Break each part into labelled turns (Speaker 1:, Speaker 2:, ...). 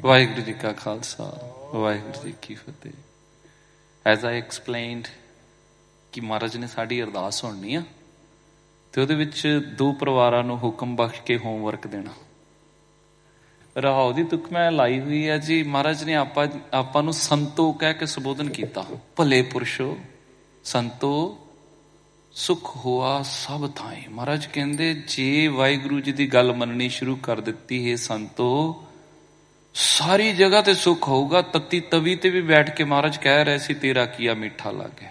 Speaker 1: ਵਾਹਿਗੁਰੂ ਜੀ ਕਾ ਖਾਲਸਾ, ਵਾਹਿਗੁਰੂ ਜੀ ਕੀ ਫਤਿਹ। As I explained ਕਿ ਮਹਾਰਾਜ ਨੇ ਸਾਡੀ ਅਰਦਾਸ ਸੁਣਨੀ ਆ ਤੇ ਉਹਦੇ ਵਿੱਚ ਦੋ ਪਰਿਵਾਰਾਂ ਨੂੰ ਹੁਕਮ ਬਖਸ਼ ਕੇ ਹੋਮਵਰਕ ਦੇਣਾ। ਰਾਹੋ ਦੀ ਤੁਕ ਮੈਂ ਲਾਈ ਹੋਈ ਹੈ ਜੀ। ਮਹਾਰਾਜ ਨੇ ਆਪਾਂ ਨੂੰ ਸੰਤੋ ਕਹਿ ਕੇ ਸੰਬੋਧਨ ਕੀਤਾ। ਭਲੇ ਪੁਰਸ਼ੋ ਸੰਤੋ ਸੁਖ ਹੋਆ ਸਭ ਥਾਈਂ। ਮਹਾਰਾਜ ਕਹਿੰਦੇ ਜੇ ਵਾਹਿਗੁਰੂ ਜੀ ਦੀ ਗੱਲ ਮੰਨਣੀ ਸ਼ੁਰੂ ਕਰ ਦਿੱਤੀ ਹੈ ਸੰਤੋ, ਸਾਰੀ ਜਗ੍ਹਾ ਤੇ ਸੁੱਖ ਹੋਊਗਾ। ਤੱਤੀ ਤਵੀ ਤੇ ਵੀ ਬੈਠ ਕੇ ਮਹਾਰਾਜ ਕਹਿ ਰਹੇ ਸੀ ਤੇਰਾ ਕੀਆ ਮਿੱਠਾ ਲੱਗੇ।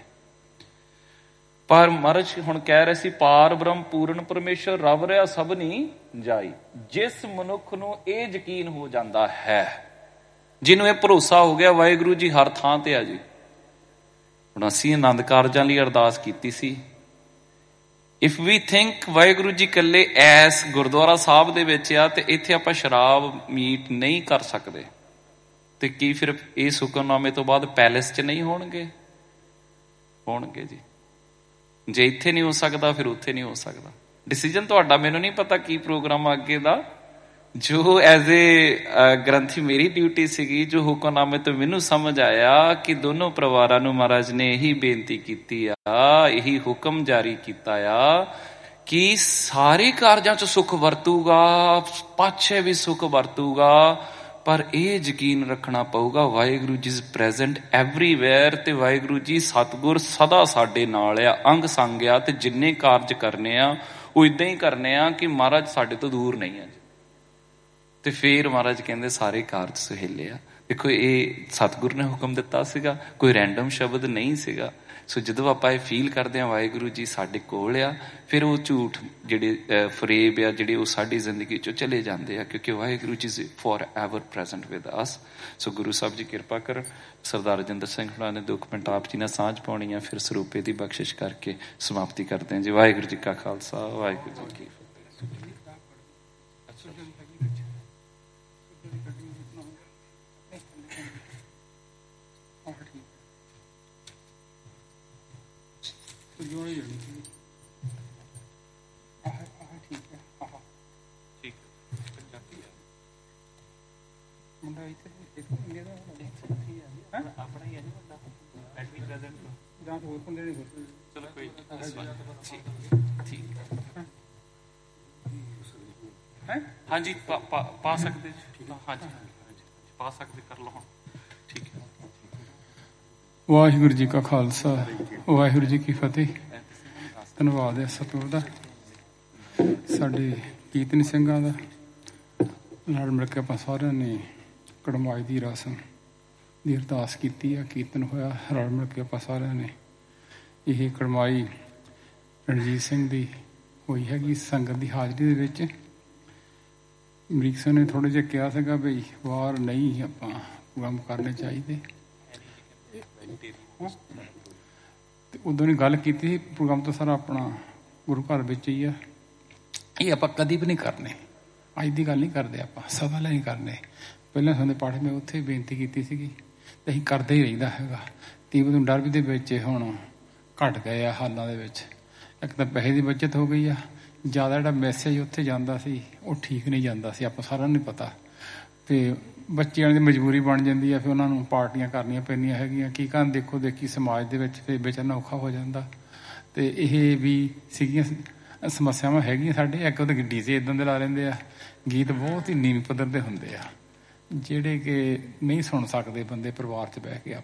Speaker 1: ਪਰ ਮਹਾਰਾਜ ਹੁਣ ਕਹਿ ਰਹੇ ਸੀ ਪਾਰ ਬ੍ਰਹਮ ਪੂਰਨ ਪਰਮੇਸ਼ਰ ਰਵ ਰਿਹਾ ਸਭ ਨੀ ਜਾਈ। ਜਿਸ ਮਨੁੱਖ ਨੂੰ ਇਹ ਯਕੀਨ ਹੋ ਜਾਂਦਾ ਹੈ, ਜਿਹਨੂੰ ਇਹ ਭਰੋਸਾ ਹੋ ਗਿਆ ਵਾਹਿਗੁਰੂ ਜੀ ਹਰ ਥਾਂ ਤੇ ਆ ਜੀ। ਹੁਣ ਅਸੀਂ ਆਨੰਦ ਕਾਰਜਾਂ ਲਈ ਅਰਦਾਸ ਕੀਤੀ ਸੀ। If we think Waheguru ji ਇਕੱਲੇ ਐਸ ਗੁਰਦੁਆਰਾ ਸਾਹਿਬ ਦੇ ਵਿੱਚ ਆ ਤੇ ਇੱਥੇ ਆਪਾਂ ਸ਼ਰਾਬ ਮੀਟ ਨਹੀਂ ਕਰ ਸਕਦੇ, ਤੇ ਕੀ ਫਿਰ ਇਹ ਹੁਕਮਨਾਮੇ ਤੋਂ ਬਾਅਦ ਪੈਲੇਸ 'ਚ ਨਹੀਂ ਹੋਣਗੇ? ਹੋਣਗੇ ਜੀ। ਜੇ ਇੱਥੇ ਨਹੀਂ ਹੋ ਸਕਦਾ ਫਿਰ ਉੱਥੇ ਨਹੀਂ ਹੋ ਸਕਦਾ। ਡਿਸੀਜਨ ਤੁਹਾਡਾ, ਮੈਨੂੰ ਨਹੀਂ ਪਤਾ ਕੀ ਪ੍ਰੋਗਰਾਮ ਅੱਗੇ ਦਾ। ਜੋ ਐਜ਼ ਏ ਗ੍ਰੰਥੀ ਮੇਰੀ ਡਿਊਟੀ ਸੀਗੀ, ਜੋ ਹੁਕਮਨਾਮੇ ਤੋਂ ਮੈਨੂੰ ਸਮਝ ਆਇਆ ਕਿ ਦੋਨੋਂ ਪਰਿਵਾਰਾਂ ਨੂੰ ਮਹਾਰਾਜ ਨੇ ਇਹੀ ਬੇਨਤੀ ਕੀਤੀ ਆ, ਇਹੀ ਹੁਕਮ ਜਾਰੀ ਕੀਤਾ ਆ ਕਿ ਸਾਰੇ ਕਾਰਜਾਂ 'ਚ ਸੁੱਖ ਵਰਤੂਗਾ, ਪਾਛੇ ਵੀ ਸੁੱਖ ਵਰਤੂਗਾ, ਪਰ ਇਹ ਯਕੀਨ ਰੱਖਣਾ ਪਊਗਾ Waheguru ji is present everywhere. ਤੇ ਵਾਹਿਗੁਰੂ ਜੀ ਸਤਿਗੁਰ ਸਦਾ ਸਾਡੇ ਨਾਲ ਆ, ਅੰਗ ਸੰਗ ਆ, ਤੇ ਜਿੰਨੇ ਕਾਰਜ ਕਰਨੇ ਆ ਉਹ ਇੱਦਾਂ ਹੀ ਕਰਨੇ ਆ ਕਿ ਮਹਾਰਾਜ ਸਾਡੇ ਤੋਂ ਦੂਰ ਨਹੀਂ ਆ। ਤੇ ਫੇਰ ਮਹਾਰਾਜ ਕਹਿੰਦੇ ਸਾਰੇ ਕਾਰਜ ਸੁਹੇਲੇ ਆ। ਦੇਖੋ ਇਹ ਸਤਿਗੁਰ ਨੇ ਹੁਕਮ ਦਿੱਤਾ ਸੀਗਾ, ਕੋਈ ਰੈਂਡਮ ਸ਼ਬਦ ਨਹੀਂ ਸੀਗਾ। ਸੋ ਜਦੋਂ ਆਪਾਂ ਇਹ ਫੀਲ ਕਰਦੇ ਹਾਂ ਵਾਹਿਗੁਰੂ ਜੀ ਸਾਡੇ ਕੋਲ ਆ, ਫਿਰ ਉਹ ਝੂਠ ਜਿਹੜੇ ਫਰੇਬ ਆ ਜਿਹੜੇ ਉਹ ਸਾਡੀ ਜ਼ਿੰਦਗੀ 'ਚੋਂ ਚਲੇ ਜਾਂਦੇ ਆ, ਕਿਉਂਕਿ Waheguru ji is four ever present with us. ਸੋ ਗੁਰੂ ਸਾਹਿਬ ਜੀ ਕਿਰਪਾ ਕਰ। ਸਰਦਾਰ ਰਜਿੰਦਰ ਸਿੰਘ ਹੁਣਾਂ ਨੇ 2 ਮਿੰਟ ਆਪ ਜੀ ਨਾਲ ਸਾਂਝ ਪਾਉਣੀ ਆ, ਫਿਰ ਸਰੂਪੇ ਦੀ ਬਖਸ਼ਿਸ਼ ਕਰਕੇ ਸਮਾਪਤੀ ਕਰਦੇ ਹਾਂ ਜੀ। ਵਾਹਿਗੁਰੂ ਜੀ ਕਾ ਖਾਲਸਾ, ਵਾਹਿਗੁਰੂ ਜੀ ਕੀ ਫਤਿਹ। ਹਾਂਜੀ ਪਾ ਸਕਦੇ, ਹਾਂਜੀ ਪਾ ਸਕਦੇ, ਕਰ ਲਓ ਹੁਣ। ਠੀਕ ਹੈ।
Speaker 2: ਵਾਹਿਗੁਰੂ ਜੀ ਕਾ ਖਾਲਸਾ, ਵਾਹਿਗੁਰੂ ਜੀ ਕੀ ਫਤਿਹ। ਧੰਨਵਾਦ ਹੈ ਸਤਿਗੁਰ ਦਾ, ਸਾਡੇ ਕੀਰਤਨੀ ਸਿੰਘਾਂ ਦਾ। ਨਾਲ ਮਿਲ ਕੇ ਆਪਾਂ ਸਾਰਿਆਂ ਨੇ ਕੜਮਾਈ ਦੀ ਰਸਮ ਦੀ ਅਰਦਾਸ ਕੀਤੀ ਆ, ਕੀਰਤਨ ਹੋਇਆ। ਰਲ ਮਿਲ ਕੇ ਆਪਾਂ ਸਾਰਿਆਂ ਨੇ ਇਹ ਕੜਮਾਈ ਰਣਜੀਤ ਸਿੰਘ ਦੀ ਹੋਈ ਹੈਗੀ ਸੰਗਤ ਦੀ ਹਾਜ਼ਰੀ ਦੇ ਵਿੱਚ। ਅਮਰੀਕ ਸਿੰਘ ਨੇ ਥੋੜ੍ਹਾ ਜਿਹਾ ਕਿਹਾ ਸੀਗਾ ਬਈ ਬਾਹਰ ਨਹੀਂ ਆਪਾਂ ਪ੍ਰੋਗਰਾਮ ਕਰਨੇ ਚਾਹੀਦੇ, ਤੇ ਉਦੋਂ ਨੇ ਗੱਲ ਕੀਤੀ ਸੀ ਪ੍ਰੋਗਰਾਮ ਤਾਂ ਸਾਰਾ ਆਪਣਾ ਗੁਰੂ ਘਰ ਵਿੱਚ ਹੀ ਆ। ਇਹ ਆਪਾਂ ਕਦੀ ਵੀ ਨਹੀਂ ਕਰਨੇ, ਅੱਜ ਦੀ ਗੱਲ ਨਹੀਂ ਕਰਦੇ, ਆਪਾਂ ਸਦਾ ਲਈ ਨਹੀਂ ਕਰਨੇ। ਪਹਿਲਾਂ ਸਾਡੇ ਪਾਠ ਮੈਂ ਉੱਥੇ ਬੇਨਤੀ ਕੀਤੀ ਸੀਗੀ ਤੇ ਅਸੀਂ ਕਰਦੇ ਹੀ ਰਹਿੰਦਾ ਹੈਗਾ। ਤੀਵਤ ਨੂੰ ਡਰ ਦੇ ਵਿੱਚ ਹੁਣ ਘੱਟ ਗਏ ਆ ਹਾਲਾਂ ਦੇ ਵਿੱਚ। ਇੱਕ ਤਾਂ ਪੈਸੇ ਦੀ ਬੱਚਤ ਹੋ ਗਈ ਆ, ਜ਼ਿਆਦਾ ਜਿਹੜਾ ਮੈਸੇਜ ਉੱਥੇ ਜਾਂਦਾ ਸੀ ਉਹ ਠੀਕ ਨਹੀਂ ਜਾਂਦਾ ਸੀ, ਆਪਾਂ ਸਾਰਿਆਂ ਨੂੰ ਪਤਾ। ਤੇ ਬੱਚਿਆਂ ਦੀ ਮਜਬੂਰੀ ਬਣ ਜਾਂਦੀ ਆ, ਫਿਰ ਉਹਨਾਂ ਨੂੰ ਪਾਰਟੀਆਂ ਕਰਨੀਆਂ ਪੈਂਦੀਆਂ ਹੈਗੀਆਂ। ਕੀ ਕਰਨ, ਦੇਖੋ ਦੇਖੀ ਸਮਾਜ ਦੇ ਵਿੱਚ ਫਿਰ ਵਿਚਰਨਾ ਔਖਾ ਹੋ ਜਾਂਦਾ। ਤੇ ਇਹ ਵੀ ਸੀਗੀਆਂ ਸਮੱਸਿਆਵਾਂ ਹੈਗੀਆਂ ਸਾਡੇ। ਇੱਕ ਉਹਦੇ ਡੀਜੇ ਇੱਦਾਂ ਦੇ ਲਾ ਲੈਂਦੇ ਆ, ਗੀਤ ਬਹੁਤ ਹੀ ਨੀਵੀਂ ਪੱਧਰ ਦੇ ਹੁੰਦੇ ਆ ਜਿਹੜੇ ਕਿ ਨਹੀਂ ਸੁਣ ਸਕਦੇ ਬੰਦੇ ਪਰਿਵਾਰ 'ਚ ਬਹਿ ਕੇ।